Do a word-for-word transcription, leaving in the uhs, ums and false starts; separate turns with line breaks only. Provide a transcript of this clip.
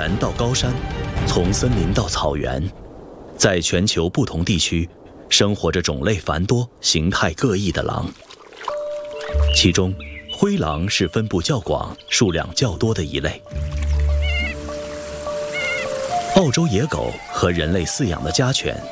原到高山，从森林到草原，在全球不同地区生活着种类繁多、形态各异的狼。其中，灰狼是分布较广、数量较多的一类。澳洲野狗和人类饲养的家犬